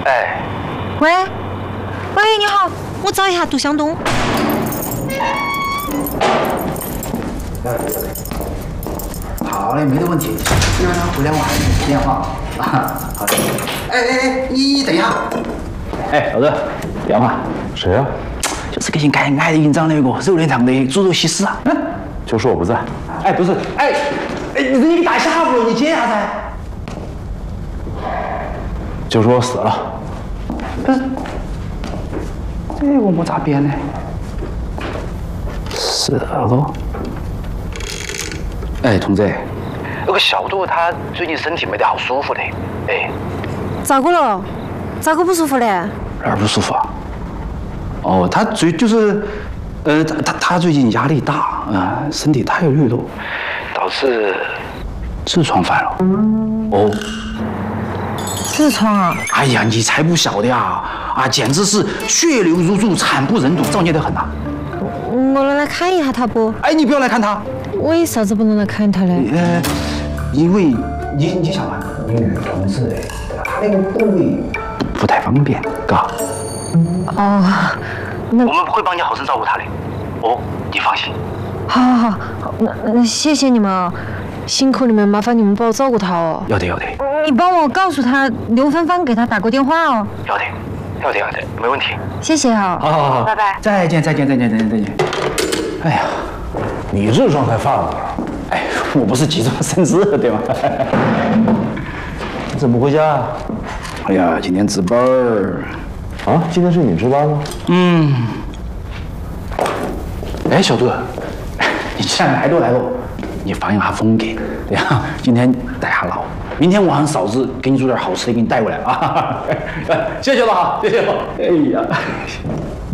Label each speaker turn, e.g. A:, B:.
A: 哎，
B: 喂，喂，你好，我找一下杜湘东。
C: 好嘞，没得问题。一会儿回来我还给你电话啊。好的。哎，你等一下。哎，老郑，电话。
D: 谁呀？
C: 就是个姓矮的营长那个肉脸长的猪肉西施啊。
D: 就说我不在。
C: 哎，不是，你打下不？你接下噻。
D: 就说我死了。
C: 不是，这个我咋编呢？死了。哎，同志，那个小杜他最近身体没得好舒服的，哎，
B: 咋个了？咋个不舒服嘞？
C: 哪儿不舒服啊？哦，他他最近压力大啊，身体太虚了，导致痔疮犯了。哦，
B: 痔疮啊？
C: 哎呀，你才不晓得呀！啊，简直是血流如注，惨不忍睹，造孽得很呐！
B: 我来看一下他不？
C: 哎，你不要来看他。
B: 为啥子不能来看他嘞？
C: 因为你想啊，你女同志哎，她那个部位不太方便，嘎。
B: 哦，那
A: 我们会帮你好生照顾他的。哦，你放心。
B: 好，那谢谢你们啊，辛苦你们，麻烦你们帮我照顾他哦。
C: 要得。
B: 你帮我告诉他刘芬芳给他打过电话哦。
A: 要得，没问题。
B: 谢谢啊。
C: 好，
B: 拜拜。
C: 再见。哎呀，
D: 你痔疮才犯了。
C: 哎，我不是急中生智对吗？
D: 你怎么不回家啊？
C: 哎呀，今天值班儿。
D: 啊，今天是你值班吗？
C: 哎，小杜，你既然来了，你放一下风格，对呀，今天带下劳，明天晚上嫂子给你煮点好吃的，给你带过来啊。谢谢了哈，谢谢了。哎呀。